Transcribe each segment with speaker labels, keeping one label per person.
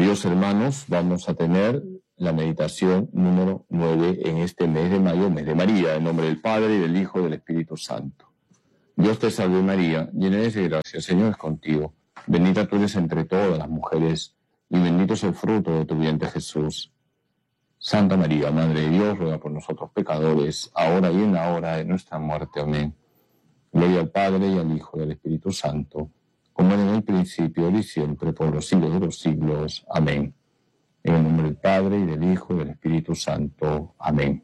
Speaker 1: Queridos hermanos, vamos a tener la meditación número 9 en este mes de mayo, mes de María, en nombre del Padre, y del Hijo, y del Espíritu Santo. Dios te salve María, llena eres de gracia, el Señor es contigo. Bendita tú eres entre todas las mujeres, y bendito es el fruto de tu vientre Jesús. Santa María, Madre de Dios, ruega por nosotros pecadores, ahora y en la hora de nuestra muerte. Amén. Gloria al Padre, y al Hijo, y al Espíritu Santo, como era en el principio, ahora y siempre, por los siglos de los siglos. Amén. En el nombre del Padre, y del Hijo, y del Espíritu Santo. Amén.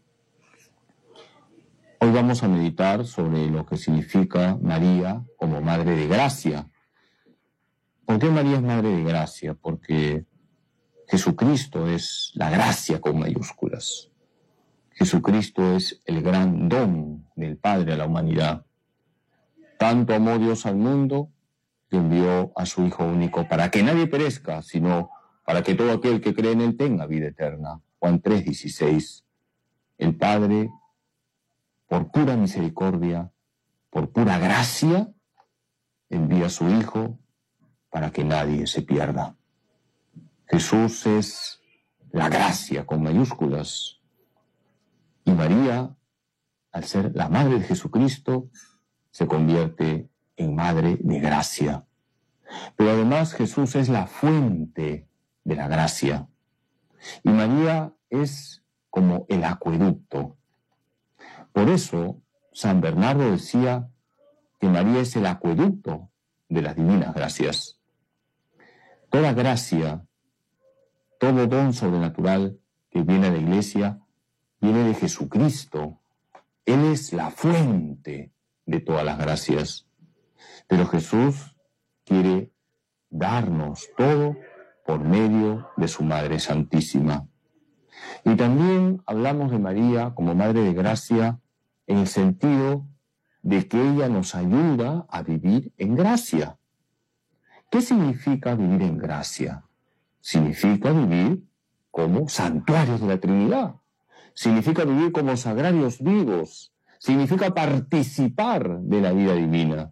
Speaker 1: Hoy vamos a meditar sobre lo que significa María como Madre de Gracia. ¿Por qué María es Madre de Gracia? Porque Jesucristo es la gracia con mayúsculas. Jesucristo es el gran don del Padre a la humanidad. Tanto amó Dios al mundo que envió a su Hijo único para que nadie perezca, sino para que todo aquel que cree en Él tenga vida eterna. Juan 3:16. El Padre, por pura misericordia, por pura gracia, envía a su Hijo para que nadie se pierda. Jesús es la gracia con mayúsculas. Y María, al ser la Madre de Jesucristo, se convierte en Madre de Gracia. Pero además Jesús es la fuente de la gracia. Y María es como el acueducto. Por eso San Bernardo decía que María es el acueducto de las divinas gracias. Toda gracia, todo don sobrenatural que viene a la Iglesia, viene de Jesucristo. Él es la fuente de todas las gracias. Pero Jesús quiere darnos todo por medio de su Madre Santísima. Y también hablamos de María como Madre de Gracia en el sentido de que ella nos ayuda a vivir en gracia. ¿Qué significa vivir en gracia? Significa vivir como santuarios de la Trinidad. Significa vivir como sagrarios vivos. Significa participar de la vida divina.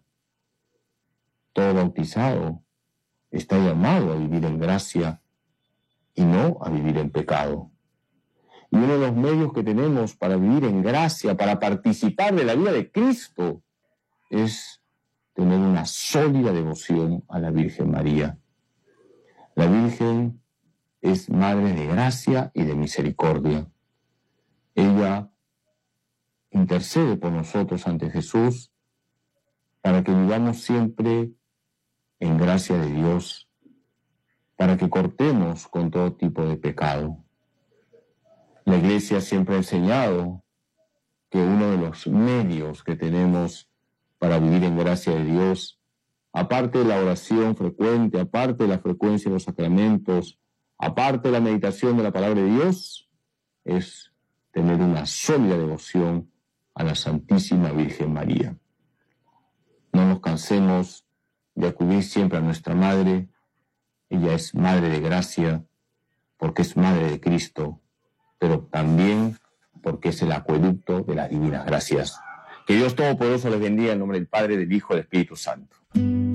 Speaker 1: Todo bautizado está llamado a vivir en gracia y no a vivir en pecado. Y uno de los medios que tenemos para vivir en gracia, para participar de la vida de Cristo, es tener una sólida devoción a la Virgen María. La Virgen es Madre de gracia y de misericordia. Ella intercede por nosotros ante Jesús para que vivamos siempre en gracia de Dios, para que cortemos con todo tipo de pecado. La Iglesia siempre ha enseñado que uno de los medios que tenemos para vivir en gracia de Dios, aparte de la oración frecuente, aparte de la frecuencia de los sacramentos, aparte de la meditación de la palabra de Dios, es tener una sólida devoción a la Santísima Virgen María. No nos cansemos de acudir siempre a nuestra Madre. Ella es Madre de Gracia porque es Madre de Cristo, pero también porque es el acueducto de las divinas gracias. Que Dios Todopoderoso les bendiga en nombre del Padre, del Hijo y del Espíritu Santo.